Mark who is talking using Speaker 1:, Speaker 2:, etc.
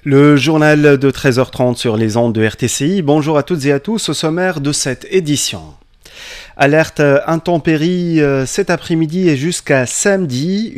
Speaker 1: Le journal de 13h30 sur les ondes de RTCI. Bonjour à toutes et à tous au sommaire de cette édition. Alerte intempérie cet après-midi et jusqu'à samedi.